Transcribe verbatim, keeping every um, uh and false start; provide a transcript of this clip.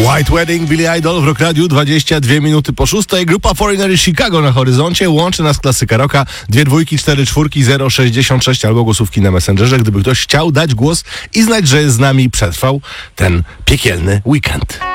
White Wedding, Billy Idol w Rock Radiu, dwadzieścia dwie minuty po szóstej. Grupa Foreigner Chicago na horyzoncie. Łączy nas klasyka rocka. Dwie dwójki, cztery czwórki, zero sześćdziesiąt sześć albo głosówki na Messengerze, gdyby ktoś chciał dać głos i znać, że z nami przetrwał ten piekielny weekend.